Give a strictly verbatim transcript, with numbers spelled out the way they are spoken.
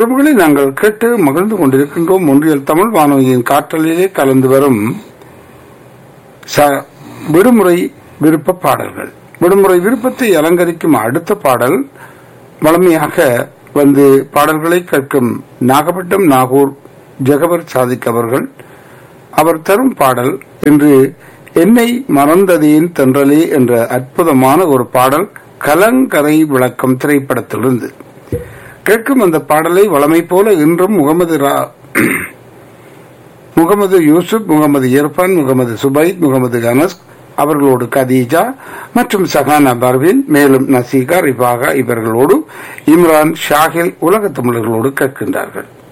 உறவுகளை நாங்கள் கேட்டு மகிழ்ந்து கொண்டிருக்கின்றோம். ஒன்றியல் தமிழ் வானொலியின் காற்றலிலே கலந்து வரும் விடுமுறை விருப்ப பாடல்கள். விடுமுறை விருப்பத்தை அலங்கரிக்கும் அடுத்த பாடல் வளமையாக வந்து பாடல்களை கேட்கும் நாகப்பட்டினம் நாகூர் ஜெகபர் சாதிக் அவர்கள். அவர் தரும் பாடல் இன்று என்னை மறந்ததேன் தென்றலே என்ற அற்புதமான ஒரு பாடல் கலங்கரை விளக்கம் திரைப்படத்திலிருந்து கேட்கும் அந்த பாடலை வளமை போல இன்றும் முகமது முகமது யூசுப், முகமது இர்பான், முகமது சுபைத், முகமது அனஸ் அவர்களோடு கதீஜா மற்றும் சஹானா பர்வீன், மேலும் நசீகா ரிபாகா இவர்களோடு இம்ரான் ஷாகில் உலக தமிழர்களோடு கேட்கின்றார்கள்.